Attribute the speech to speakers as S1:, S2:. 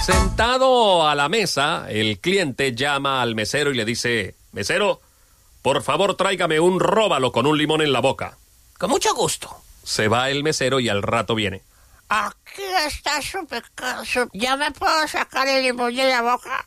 S1: Sentado a la mesa, el cliente llama al mesero y le dice: mesero, por favor tráigame un róbalo con un limón en la boca.
S2: Con mucho gusto. Se
S1: va el mesero y al rato viene.
S3: Aquí está su pecado. ¿Ya me puedo sacar el limón de la boca?